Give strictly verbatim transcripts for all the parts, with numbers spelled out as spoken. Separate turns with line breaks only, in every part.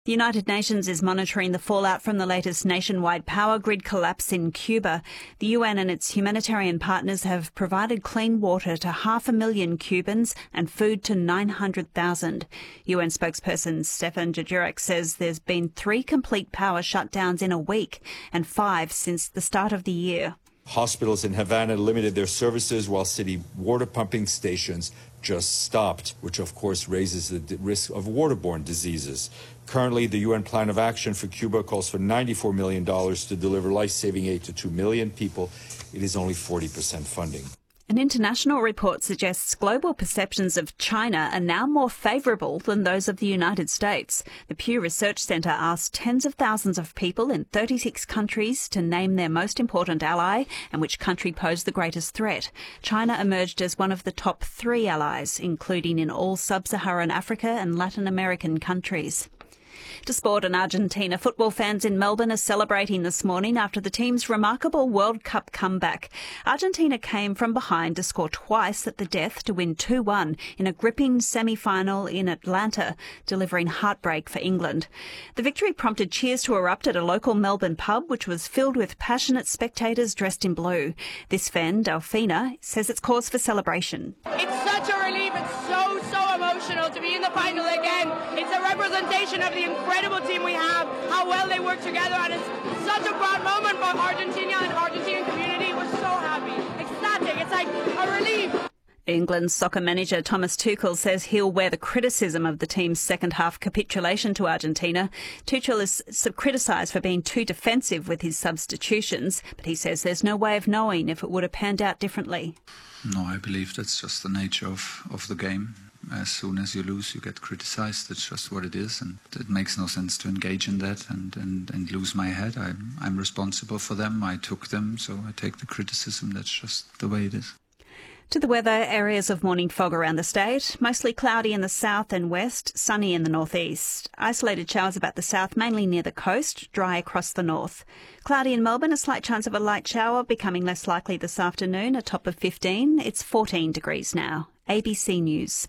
The United Nations is monitoring the fallout from the latest nationwide power grid collapse in Cuba. The U N and its humanitarian partners have provided clean water to half a million Cubans and food to nine hundred thousand. U N spokesperson Stefan Dujarric says there's been three complete power shutdowns in a week and five since the start of the year.
Hospitals in Havana limited their services while city water pumping stations just stopped, which of course raises the risk of waterborne diseases. Currently, the U N Plan of Action for Cuba calls for ninety-four million dollars to deliver life-saving aid to two million people. It is only forty percent funding.
An international report suggests global perceptions of China are now more favourable than those of the United States. The Pew Research Centre asked tens of thousands of people in thirty-six countries to name their most important ally and which country posed the greatest threat. China emerged as one of the top three allies, including in all sub-Saharan Africa and Latin American countries. To sport, and Argentina football fans in Melbourne are celebrating this morning after the team's remarkable World Cup comeback. Argentina came from behind to score twice at the death to win two one in a gripping semi-final in Atlanta, delivering heartbreak for England. The victory prompted cheers to erupt at a local Melbourne pub, which was filled with passionate spectators dressed in blue. This fan, Delfina, says it's cause for celebration.
It's such a relief. It's so, so emotional to be in the final again. It's a representation of the incredible team we have, how well they work together, and it's such a proud moment for Argentina and Argentinian community. We're so happy, ecstatic. It's like a relief.
England's soccer manager Thomas Tuchel says he'll wear the criticism of the team's second-half capitulation to Argentina. Tuchel is criticised for being too defensive with his substitutions, but he says there's no way of knowing if it would have panned out differently.
No, I believe that's just the nature of, of the game. As soon as you lose, you get criticised. It's just what it is, and it makes no sense to engage in that and, and, and lose my head. I'm, I'm responsible for them. I took them, so I take the criticism. That's just the way it is.
To the weather, areas of morning fog around the state, mostly cloudy in the south and west, sunny in the northeast. Isolated showers about the south, mainly near the coast, dry across the north. Cloudy in Melbourne, a slight chance of a light shower, becoming less likely this afternoon, a top of fifteen. It's fourteen degrees now. A B C News.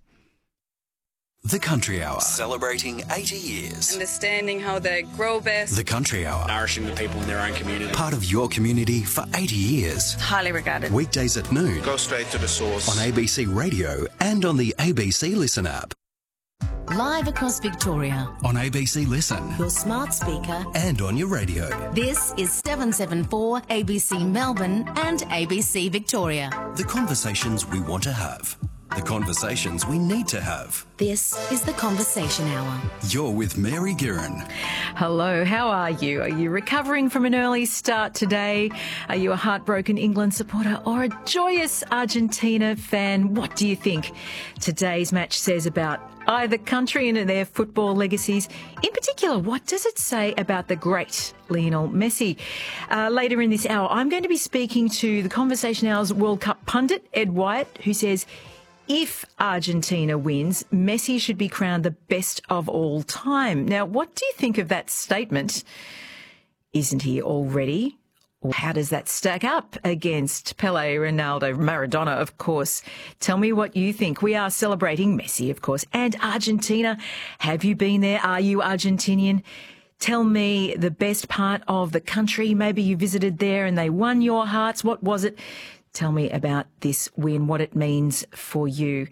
The Country Hour, celebrating eighty years.
Understanding how they grow best.
The Country Hour,
nourishing the people in their own community.
Part of your community for eighty years.
Highly regarded.
Weekdays at noon.
Go straight to the source.
On A B C Radio and on the A B C Listen app.
Live across Victoria.
On A B C Listen.
Your smart speaker.
And on your radio.
This is seven seven four A B C Melbourne and A B C Victoria.
The conversations we want to have. The conversations we need to have.
This is the Conversation Hour.
You're with Mary Guerin.
Hello, how are you? Are you recovering from an early start today? Are you a heartbroken England supporter or a joyous Argentina fan? What do you think today's match says about either country and their football legacies? In particular, what does it say about the great Lionel Messi? Uh, later in this hour, I'm going to be speaking to the Conversation Hour's World Cup pundit, Ed Wyatt, who says if Argentina wins, Messi should be crowned the best of all time. Now, what do you think of that statement? Isn't he already? Or how does that stack up against Pele, Ronaldo, Maradona, of course? Tell me what you think. We are celebrating Messi, of course, and Argentina. Have you been there? Are you Argentinian? Tell me the best part of the country. Maybe you visited there and they won your hearts. What was it? Tell me about this win, what it means for you.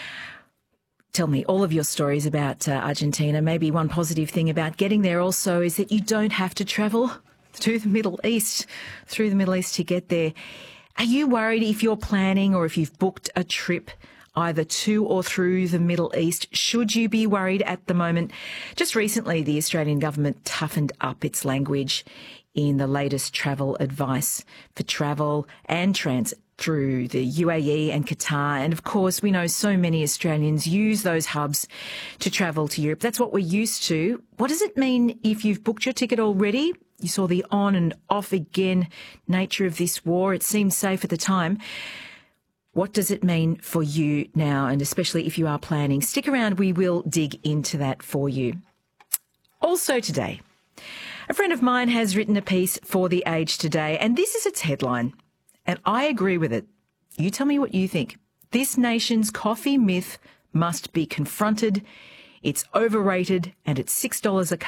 Tell me all of your stories about uh, Argentina. Maybe one positive thing about getting there also is that you don't have to travel to the Middle East, through the Middle East to get there. Are you worried if you're planning or if you've booked a trip either to or through the Middle East? Should you be worried at the moment? Just recently, the Australian government toughened up its language in the latest travel advice for travel and transit through the U A E and Qatar. And of course, we know so many Australians use those hubs to travel to Europe. That's what we're used to. What does it mean if you've booked your ticket already? You saw the on and off again nature of this war. It seemed safe at the time. What does it mean for you now, and especially if you are planning? Stick around, we will dig into that for you. Also today, a friend of mine has written a piece for The Age today, and this is its headline, and I agree with it. You tell me what you think. This nation's coffee myth must be confronted. It's overrated, and it's six dollars a